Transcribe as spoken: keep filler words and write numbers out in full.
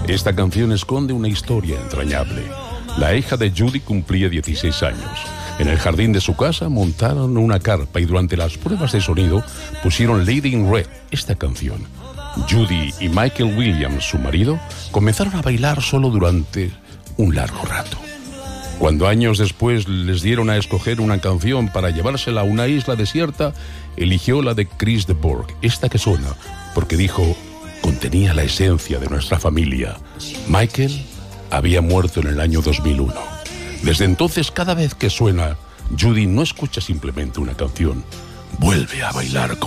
Esta canción esconde una historia entrañable. La hija de Judy cumplía dieciséis años. En el jardín de su casa montaron una carpa y durante las pruebas de sonido pusieron Lady in Red, esta canción. Judy y Michael Williams, su marido, comenzaron a bailar solo durante un largo rato. Cuando años después les dieron a escoger una canción para llevársela a una isla desierta, eligió la de Chris de Burgh, esta que suena, porque dijo, contenía la esencia de nuestra familia. Michael había muerto en el año dos mil uno. Desde entonces, cada vez que suena, Judy no escucha simplemente una canción, vuelve a bailar con